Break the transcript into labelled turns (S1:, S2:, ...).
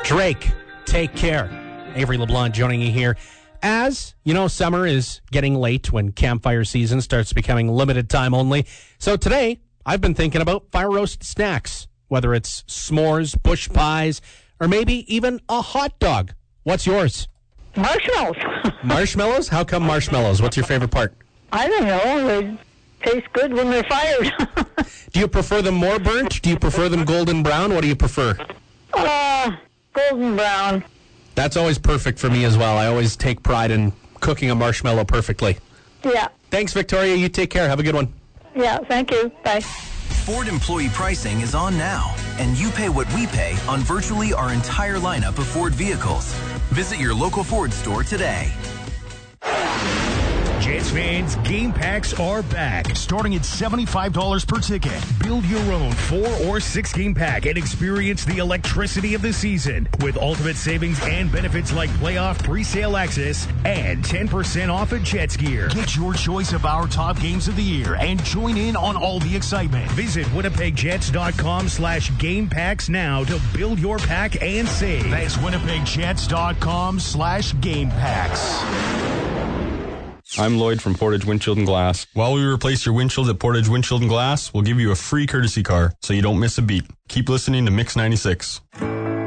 S1: Drake, Take Care. Avery LeBlanc joining you here. As you know, summer is getting late when campfire season starts becoming limited time only. So today, I've been thinking about fire roast snacks, whether it's s'mores, bush pies, or maybe even a hot dog. What's yours?
S2: Marshmallows.
S1: Marshmallows? How come marshmallows? What's your favorite part?
S2: I don't know. They taste good when they're fired.
S1: Do you prefer them more burnt? Do you prefer them golden brown? What do you prefer?
S2: Golden brown.
S1: That's always perfect for me as well. I always take pride in cooking a marshmallow perfectly.
S2: Yeah.
S1: Thanks, Victoria. You take care. Have a good one.
S2: Yeah, thank you. Bye.
S3: Ford employee pricing is on now, and you pay what we pay on virtually our entire lineup of Ford vehicles. Visit your local Ford store today.
S4: Jets fans, game packs are back, starting at $75 per ticket. Build your own 4 or 6 game pack and experience the electricity of the season with ultimate savings and benefits like playoff pre-sale access and 10% off of Jets gear. Get your choice of our top games of the year and join in on all the excitement. Visit winnipegjets.com/game packs now to build your pack and save. That's winnipegjets.com/game packs.
S5: I'm Lloyd from Portage Windshield and Glass. While we replace your windshields at Portage Windshield and Glass, we'll give you a free courtesy car so you don't miss a beat. Keep listening to Mix 96.